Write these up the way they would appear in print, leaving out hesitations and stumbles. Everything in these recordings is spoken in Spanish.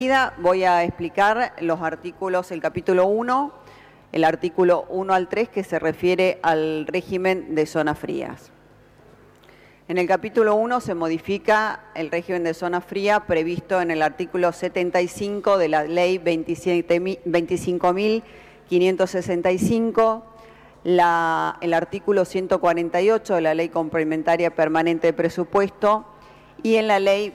Voy a explicar los artículos, el capítulo 1, el artículo 1 al 3, que se refiere al régimen de zonas frías. En el capítulo 1 se modifica el régimen de zona fría previsto en el artículo 75 de la Ley 25.565, el artículo 148 de la Ley Complementaria Permanente de Presupuesto y en la Ley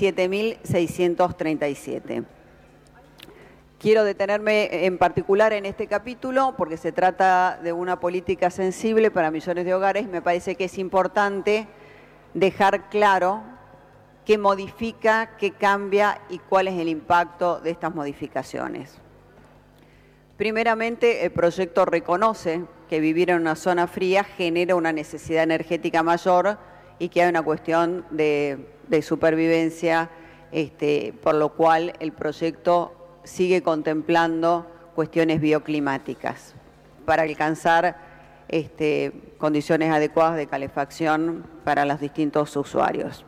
27.637. Quiero detenerme en particular en este capítulo porque se trata de una política sensible para millones de hogares. Me parece que es importante dejar claro qué modifica, qué cambia y cuál es el impacto de estas modificaciones. Primeramente, el proyecto reconoce que vivir en una zona fría genera una necesidad energética mayor y que hay una cuestión de supervivencia, por lo cual el proyecto sigue contemplando cuestiones bioclimáticas para alcanzar condiciones adecuadas de calefacción para los distintos usuarios.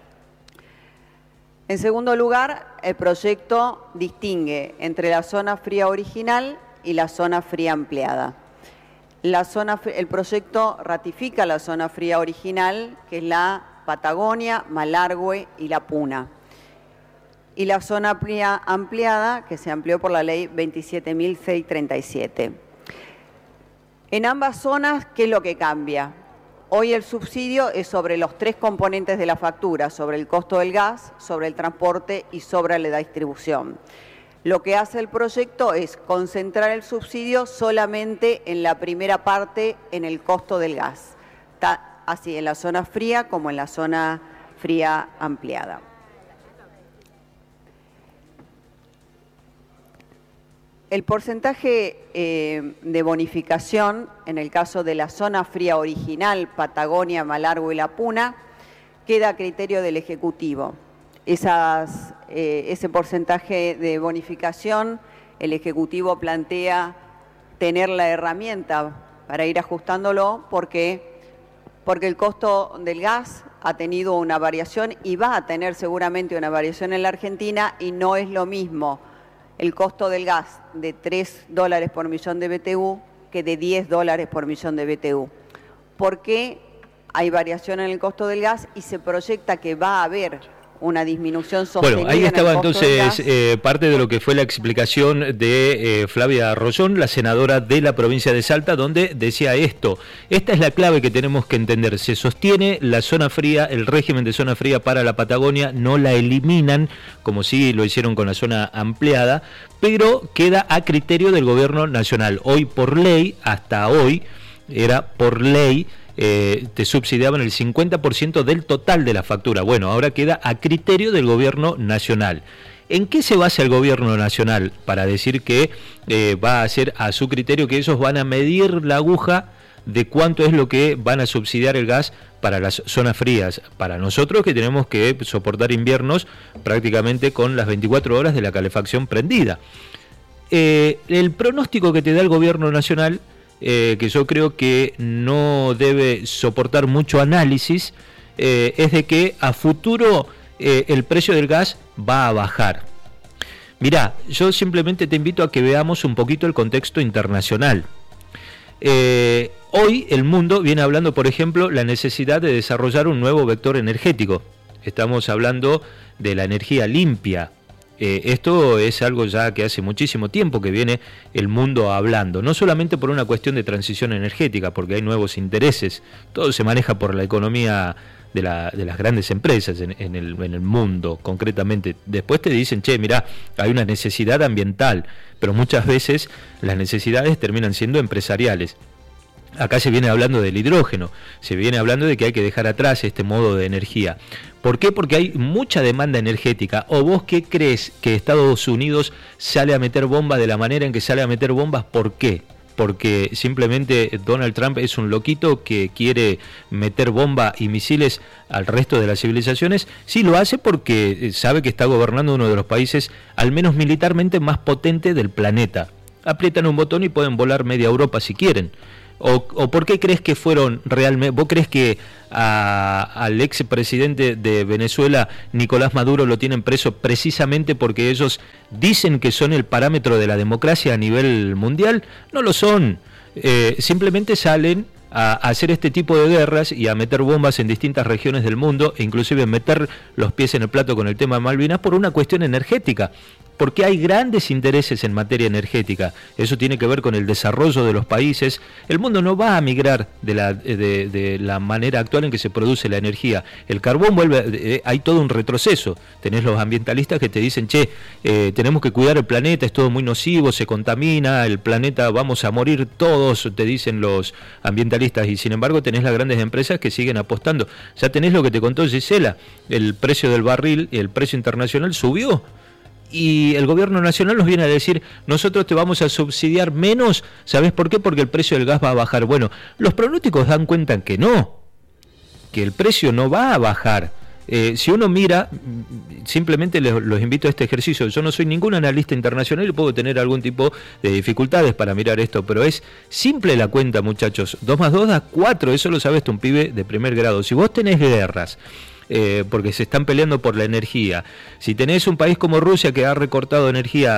En segundo lugar, el proyecto distingue entre la zona fría original y la zona fría ampliada. El proyecto ratifica la zona fría original, que es la Patagonia, Malargüe y la Puna. Y la zona fría ampliada, que se amplió por la Ley 27.637. En ambas zonas, ¿qué es lo que cambia? Hoy el subsidio es sobre los tres componentes de la factura, sobre el costo del gas, sobre el transporte y sobre la distribución. Lo que hace el proyecto es concentrar el subsidio solamente en la primera parte, en el costo del gas, así en la zona fría como en la zona fría ampliada. El porcentaje de bonificación, en el caso de la zona fría original, Patagonia, Malargüe y la Puna, queda a criterio del Ejecutivo. Ese porcentaje de bonificación, el Ejecutivo plantea tener la herramienta para ir ajustándolo porque el costo del gas ha tenido una variación y va a tener seguramente una variación en la Argentina, y no es lo mismo el costo del gas de $3 por millón de BTU que de $10 por millón de BTU. ¿Por qué hay variación en el costo del gas y se proyecta que va a haber una disminución sostenida? Bueno, ahí estaba entonces parte de lo que fue la explicación de Flavia Rollón, la senadora de la provincia de Salta, donde decía esto: esta es la clave que tenemos que entender. Se sostiene la zona fría, el régimen de zona fría para la Patagonia, no la eliminan, como sí lo hicieron con la zona ampliada, pero queda a criterio del gobierno nacional. Hoy por ley, hasta hoy, era por ley, te subsidiaban el 50% del total de la factura. Bueno, ahora queda a criterio del gobierno nacional. ¿En qué se basa el gobierno nacional para decir que va a ser a su criterio, que ellos van a medir la aguja de cuánto es lo que van a subsidiar el gas para las zonas frías? Para nosotros, que tenemos que soportar inviernos prácticamente con las 24 horas de la calefacción prendida. El pronóstico que te da el gobierno nacional, que yo creo que no debe soportar mucho análisis, es de que a futuro el precio del gas va a bajar. Mirá, yo simplemente te invito a que veamos un poquito el contexto internacional. Hoy el mundo viene hablando, por ejemplo, la necesidad de desarrollar un nuevo vector energético. Estamos hablando de la energía limpia. Esto es algo ya que hace muchísimo tiempo que viene el mundo hablando, no solamente por una cuestión de transición energética, porque hay nuevos intereses, todo se maneja por la economía de las grandes empresas en el mundo, concretamente. Después te dicen, che, mirá, hay una necesidad ambiental, pero muchas veces las necesidades terminan siendo empresariales. Acá se viene hablando del hidrógeno, se viene hablando de que hay que dejar atrás este modo de energía. ¿Por qué? Porque hay mucha demanda energética. ¿O vos qué crees que Estados Unidos sale a meter bombas de la manera en que sale a meter bombas? ¿Por qué? Porque simplemente Donald Trump es un loquito que quiere meter bomba y misiles al resto de las civilizaciones. Sí, lo hace porque sabe que está gobernando uno de los países, al menos militarmente, más potente del planeta. Aprietan un botón y pueden volar media Europa si quieren. ¿O por qué crees que fueron realmente? ¿Vos crees que al expresidente de Venezuela, Nicolás Maduro, lo tienen preso precisamente porque ellos dicen que son el parámetro de la democracia a nivel mundial? No lo son. Simplemente salen a hacer este tipo de guerras y a meter bombas en distintas regiones del mundo, e inclusive meter los pies en el plato con el tema de Malvinas por una cuestión energética. Porque hay grandes intereses en materia energética. Eso tiene que ver con el desarrollo de los países. El mundo no va a migrar de la manera actual en que se produce la energía. El carbón vuelve, hay todo un retroceso. Tenés los ambientalistas que te dicen, tenemos que cuidar el planeta, es todo muy nocivo, se contamina, el planeta, vamos a morir todos, te dicen los ambientalistas. Y sin embargo tenés las grandes empresas que siguen apostando. Ya tenés lo que te contó Gisela, el precio del barril, el precio internacional subió. Y el gobierno nacional nos viene a decir, nosotros te vamos a subsidiar menos. ¿Sabés por qué? Porque el precio del gas va a bajar. Bueno, los pronósticos dan cuenta que no, que el precio no va a bajar. Si uno mira, simplemente los invito a este ejercicio. Yo no soy ningún analista internacional y puedo tener algún tipo de dificultades para mirar esto, pero es simple la cuenta, muchachos. 2 más 2 da 4, eso lo sabes un pibe de primer grado. Si vos tenés guerras, porque se están peleando por la energía, si tenés un país como Rusia que ha recortado energía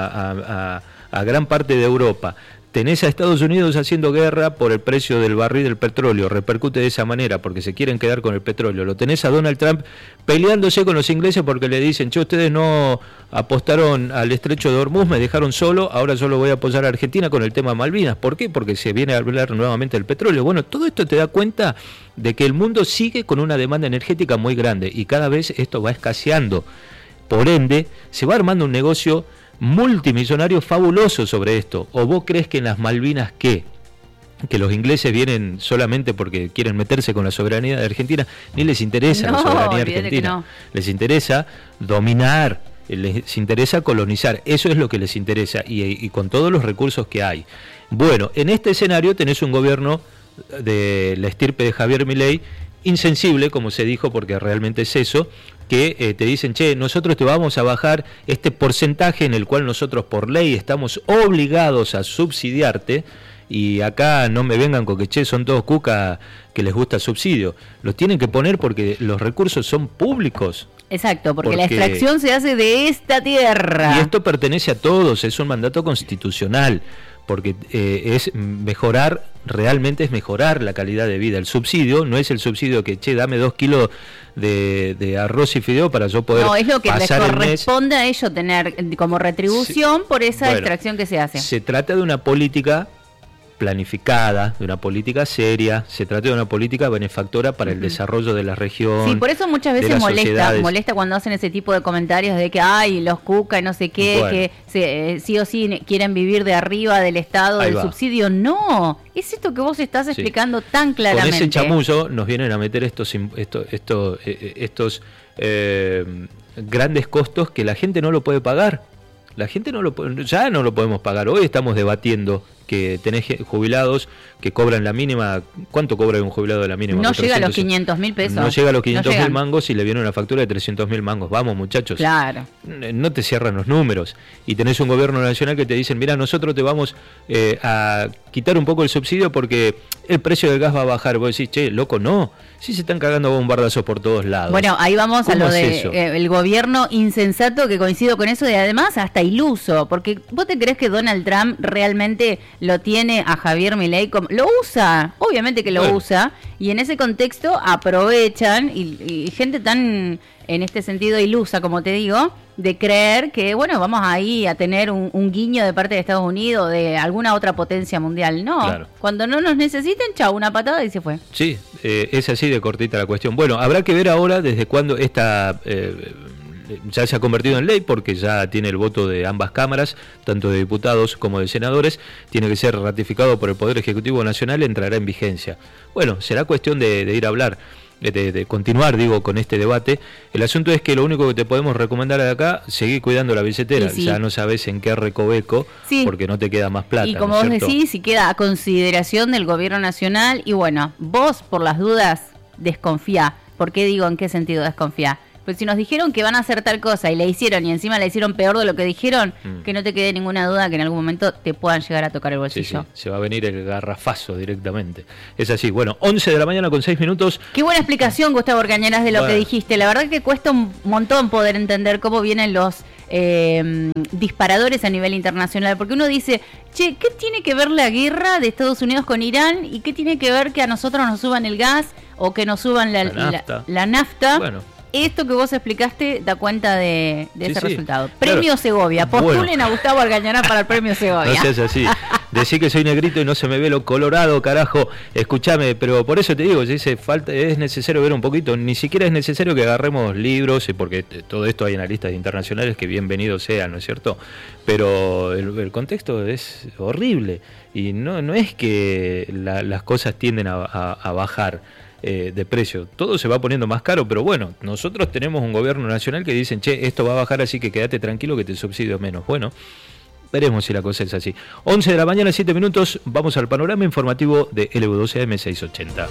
a gran parte de Europa, tenés a Estados Unidos haciendo guerra por el precio del barril del petróleo, repercute de esa manera porque se quieren quedar con el petróleo, lo tenés a Donald Trump peleándose con los ingleses porque le dicen, ustedes no apostaron al estrecho de Hormuz, me dejaron solo, ahora yo lo voy a apoyar a Argentina con el tema Malvinas. ¿Por qué? Porque se viene a hablar nuevamente del petróleo. Bueno, todo esto te da cuenta de que el mundo sigue con una demanda energética muy grande y cada vez esto va escaseando. Por ende, se va armando un negocio multimillonario fabuloso sobre esto. ¿O vos crees que en las Malvinas que los ingleses vienen solamente porque quieren meterse con la soberanía de Argentina? Ni les interesa la soberanía argentina. No. Les interesa dominar, les interesa colonizar. Eso es lo que les interesa y con todos los recursos que hay. Bueno, en este escenario tenés un gobierno de la estirpe de Javier Milei, insensible, como se dijo, porque realmente es eso, que te dicen, nosotros te vamos a bajar este porcentaje en el cual nosotros por ley estamos obligados a subsidiarte, y acá no me vengan con que son todos cuca que les gusta el subsidio. Los tienen que poner porque los recursos son públicos. Exacto, porque la extracción se hace de esta tierra. Y esto pertenece a todos, es un mandato constitucional, porque es mejorar, realmente es mejorar la calidad de vida. El subsidio no es el subsidio que, dame 2 kilos de arroz y fideo para yo poder pasar el mes. No, es lo que les corresponde a ellos tener como retribución por esa extracción que se hace. Se trata de una política planificada, de una política seria, se trata de una política benefactora para el desarrollo de la región. Sí, por eso muchas veces molesta cuando hacen ese tipo de comentarios de que los cuca y no sé qué, que sí o sí quieren vivir de arriba del Estado, del subsidio. No, es esto que vos estás explicando tan claramente. Con ese chamullo nos vienen a meter estos grandes costos que la gente no lo puede pagar. La gente ya no lo podemos pagar. Hoy estamos debatiendo que tenés jubilados que cobran la mínima. ¿Cuánto cobra un jubilado de la mínima? No llega a los 500.000 pesos. No llega a los 500.000 mangos y le viene una factura de 300.000 mangos. Vamos, muchachos. Claro. No te cierran los números. Y tenés un gobierno nacional que te dicen, mira, nosotros te vamos a quitar un poco el subsidio porque el precio del gas va a bajar. Vos decís, loco, no. Sí se están cagando bombardazos por todos lados. Bueno, ahí vamos a lo de el gobierno insensato, que coincido con eso, y además hasta iluso, porque vos te crees que Donald Trump realmente lo tiene a Javier Milei como... Lo usa, obviamente que lo usa, y en ese contexto aprovechan, y gente tan, en este sentido, ilusa, como te digo, de creer que, vamos ahí a tener un guiño de parte de Estados Unidos, de alguna otra potencia mundial. No, claro. Cuando no nos necesiten, una patada y se fue. Sí, es así de cortita la cuestión. Bueno, habrá que ver ahora desde cuándo esta... ya se ha convertido en ley porque ya tiene el voto de ambas cámaras, tanto de diputados como de senadores, tiene que ser ratificado por el Poder Ejecutivo Nacional, entrará en vigencia. Bueno, será cuestión de ir a hablar, de continuar, con este debate. El asunto es que lo único que te podemos recomendar de acá, seguir cuidando la billetera, ya no sabes en qué recoveco, porque no te queda más plata. Y como vos decís, si queda a consideración del Gobierno Nacional, y vos por las dudas desconfía. ¿Por qué digo en qué sentido desconfía? Pues si nos dijeron que van a hacer tal cosa y la hicieron y encima la hicieron peor de lo que dijeron, que no te quede ninguna duda que en algún momento te puedan llegar a tocar el bolsillo. Sí, se va a venir el garrafazo directamente. Es así. Bueno, 11 de la mañana con 6 minutos. Qué buena explicación, Gustavo Orgañarás, de lo que dijiste. La verdad que cuesta un montón poder entender cómo vienen los disparadores a nivel internacional, porque uno dice, che, ¿qué tiene que ver la guerra de Estados Unidos con Irán y qué tiene que ver que a nosotros nos suban el gas o que nos suban la nafta? Bueno. Esto que vos explicaste da cuenta de ese resultado. Premio Segovia. Postulen a Gustavo Orgañarás para el Premio Segovia. No seas así. Decí que soy negrito y no se me ve lo colorado, carajo. Escúchame, pero por eso te digo, si es necesario ver un poquito. Ni siquiera es necesario que agarremos libros, porque todo esto hay analistas internacionales que bienvenidos sean, ¿no es cierto? Pero el contexto es horrible. Y no es que las cosas tienden a bajar de precio. Todo se va poniendo más caro, pero bueno, nosotros tenemos un gobierno nacional que dicen, che, esto va a bajar, así que quédate tranquilo que te subsidio menos. Bueno, veremos si la cosa es así. 11 de la mañana, 7 minutos, vamos al panorama informativo de LU12 AM680.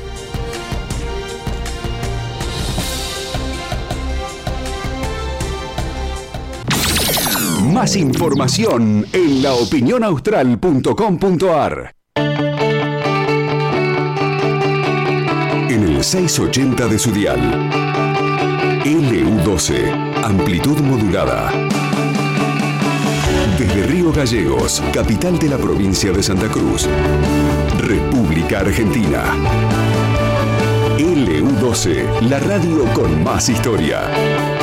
Más información en laopinionaustral.com.ar. En el 680 de su dial. LU12, amplitud modulada. Desde Río Gallegos, capital de la provincia de Santa Cruz, República Argentina. LU12, la radio con más historia.